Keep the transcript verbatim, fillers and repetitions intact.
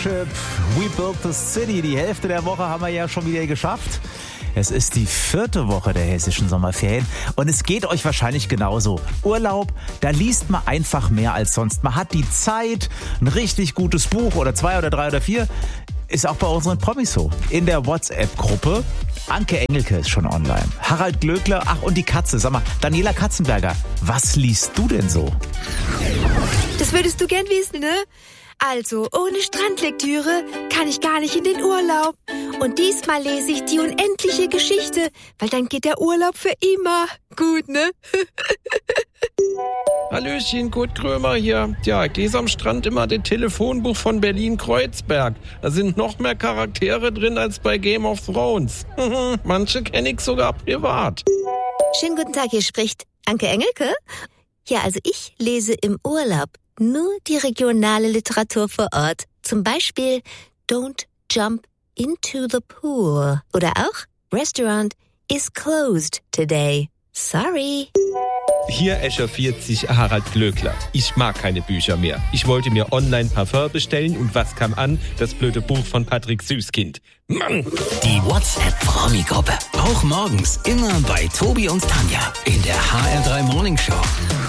Starship, We Built the City. Die Hälfte der Woche haben wir ja schon wieder geschafft. Es ist die vierte Woche der hessischen Sommerferien und es geht euch wahrscheinlich genauso. Urlaub, da liest man einfach mehr als sonst. Man hat die Zeit, ein richtig gutes Buch oder zwei oder drei oder vier. Ist auch bei unseren Promis so. In der WhatsApp-Gruppe. Anke Engelke ist schon online. Harald Glöckler, ach und die Katze. Sag mal, Daniela Katzenberger, was liest du denn so? Das würdest du gern wissen, ne? Also, ohne Strandlektüre kann ich gar nicht in den Urlaub. Und diesmal lese ich die unendliche Geschichte, weil dann geht der Urlaub für immer. Gut, ne? Hallöchen, Kurt Krömer hier. Tja, ich lese am Strand immer das Telefonbuch von Berlin-Kreuzberg. Da sind noch mehr Charaktere drin als bei Game of Thrones. Manche kenne ich sogar privat. Schönen guten Tag, hier spricht Anke Engelke. Ja, also ich lese im Urlaub nur die regionale Literatur vor Ort. Zum Beispiel Don't Jump into the Pool. Oder auch Restaurant is closed today. Sorry. Hier echauffiert sich Harald Glöckler. Ich mag keine Bücher mehr. Ich wollte mir online Parfum bestellen und was kam an? Das blöde Buch von Patrick Süßkind. Mann! Die WhatsApp-Promi-Gruppe. Auch morgens immer bei Tobi und Tanja in der H R drei Morning Show.